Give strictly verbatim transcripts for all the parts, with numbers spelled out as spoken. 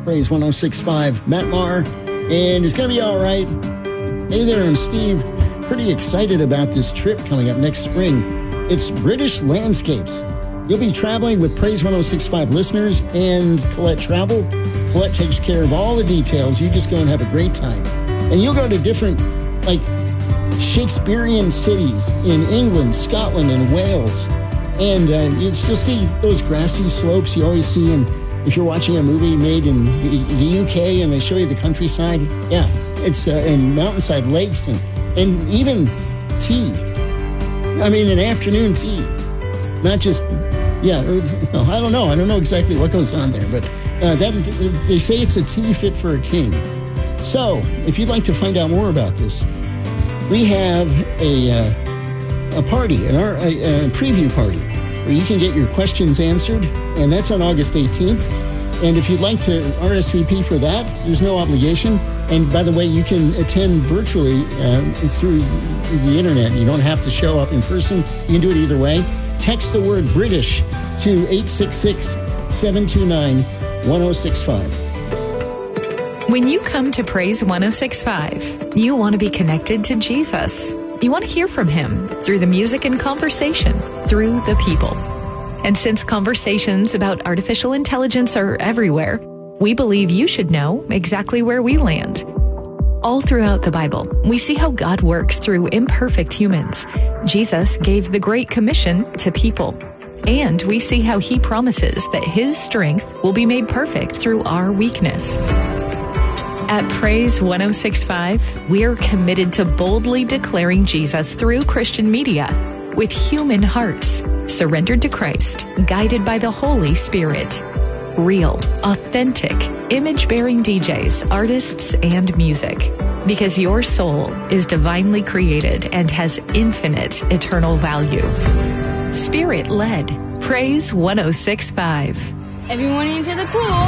Praise one oh six point five, Matt Maher, and it's going to be all right. Hey there, I'm Steve. Pretty excited about this trip coming up next spring. It's British Landscapes. You'll be traveling with Praise one oh six point five listeners and Colette Travel. Colette takes care of all the details. You just go and have a great time. And you'll go to different, like, Shakespearean cities in England, Scotland, and Wales. And uh, you'll see those grassy slopes you always see in, if you're watching a movie made in the, the U K and they show you the countryside. Yeah, it's uh, in mountainside lakes and, and even tea. I mean, an afternoon tea. Not just, yeah, well, I don't know. I don't know exactly what goes on there, but uh, that they say it's a tea fit for a king. So, if you'd like to find out more about this, we have a uh, a party, an, a, a preview party, where you can get your questions answered, and that's on August eighteenth. And if you'd like to R S V P for that, there's no obligation. And by the way, you can attend virtually uh, through the internet. You don't have to show up in person. You can do it either way. Text the word British to eight six six, seven two nine, one oh six five. When you come to Praise one oh six point five, you want to be connected to Jesus. You want to hear from him through the music and conversation, through the people. And since conversations about artificial intelligence are everywhere, we believe you should know exactly where we land. All throughout the Bible, we see how God works through imperfect humans. Jesus gave the Great Commission to people. And we see how he promises that his strength will be made perfect through our weakness. At Praise one oh six point five, we are committed to boldly declaring Jesus through Christian media with human hearts, surrendered to Christ, guided by the Holy Spirit. Real, authentic, image-bearing D Js, artists, and music. Because your soul is divinely created and has infinite eternal value. Spirit-led. Praise one oh six point five. Everyone into the pool.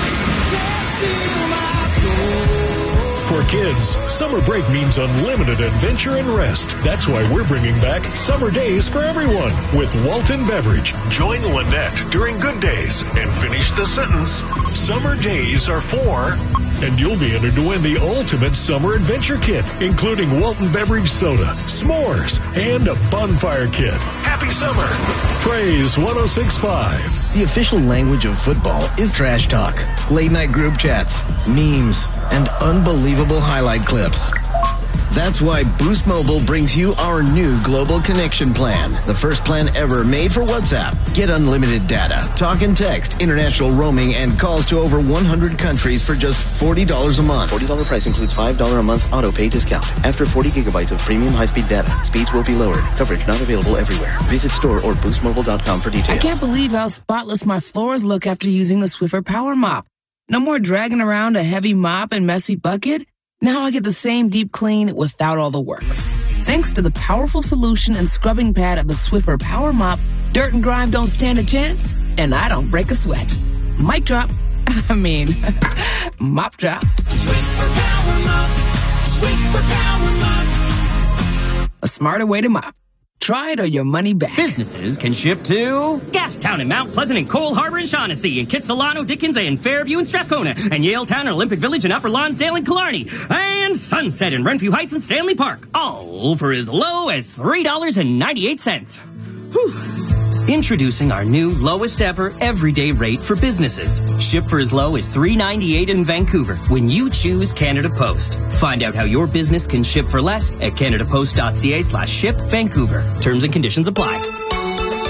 For kids, summer break means unlimited adventure and rest. That's why we're bringing back Summer Days for Everyone with Walton Beverage. Join Lynette during Good Days and finish the sentence. Summer Days are for... And you'll be entered to win the ultimate summer adventure kit, including Walton Beverage soda, s'mores, and a bonfire kit. Happy summer! Praise one oh six point five. The official language of football is trash talk, late night group chats, memes, and unbelievable highlight clips. That's why Boost Mobile brings you our new Global Connection Plan, the first plan ever made for WhatsApp. Get unlimited data, talk and text, international roaming, and calls to over one hundred countries for just forty dollars a month. forty dollars price includes five dollars a month auto pay discount. After forty gigabytes of premium high-speed data, speeds will be lowered. Coverage not available everywhere. Visit store or boost mobile dot com for details. I can't believe how spotless my floors look after using the Swiffer Power Mop. No more dragging around a heavy mop and messy bucket. Now I get the same deep clean without all the work. Thanks to the powerful solution and scrubbing pad of the Swiffer Power Mop, dirt and grime don't stand a chance, and I don't break a sweat. Mic drop. I mean, mop drop. Swiffer Power Mop. Swiffer Power Mop. A smarter way to mop. Try it or your money back. Businesses can ship to Gastown and Mount Pleasant and Cole Harbor and Shaughnessy and Kitsilano, Dickens and Fairview and Strathcona and Yaletown and Olympic Village and Upper Lonsdale and Killarney and Sunset and Renfrew Heights and Stanley Park, all for as low as three dollars and ninety-eight cents. Whew. Introducing our new lowest ever everyday rate for businesses. Ship for as low as three dollars and ninety-eight cents in Vancouver when you choose Canada Post. Find out how your business can ship for less at canadapost.ca slash ship Vancouver. Terms and conditions apply.